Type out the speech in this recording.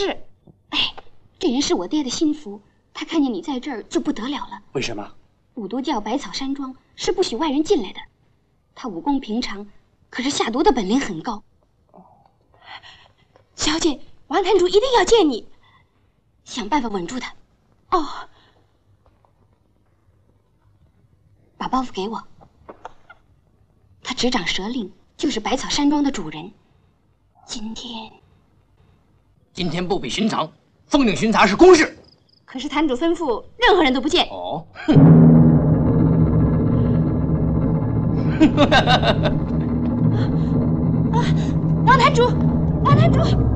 是。哎，这人是我爹的心腹，他看见你在这儿就不得了了。 为什么？ 五毒教百草山庄是不许外人进来的。他武功平常，可是下毒的本领很高。小姐，王坛主一定要见你，想办法稳住他。哦，把包袱给我。他执掌蛇令，就是百草山庄的主人。 今天不比寻常，封领巡查是公事。 可是坛主吩咐任何人都不见。 哦， 王坛主，王坛主。